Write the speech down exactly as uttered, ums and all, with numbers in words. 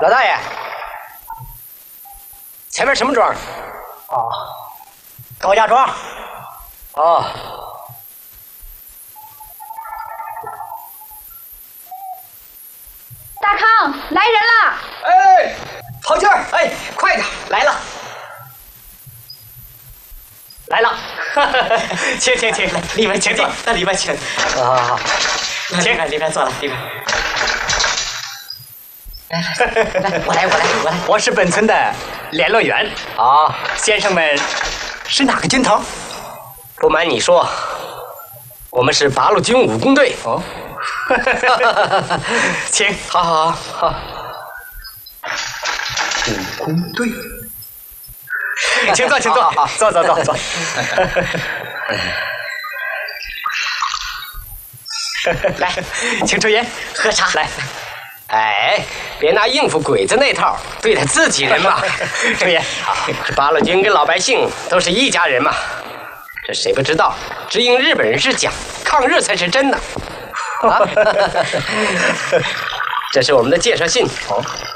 老大爷，前面什么庄？ 哦，高家庄。 哦。 大康，来人了！ 哎，跑劲儿！哎，快点，来了，来了！请请请，里面请坐，到里面请。好好好，请，里面坐了，里面。来来来，我来我来我来，我是本村的联络员。啊，先生们是哪个军头？不瞒你说，我们是八路军武工队。哦。请，好好好好。武工队，请坐，请坐，好，坐坐坐坐。来，请抽烟，喝茶，来。哎，别拿应付鬼子那套对待自己人嘛。抽烟，好，八路军跟老百姓都是一家人嘛。这谁不知道？只应日本人是假，抗日才是真的。啊，这是我们的介绍信。哦，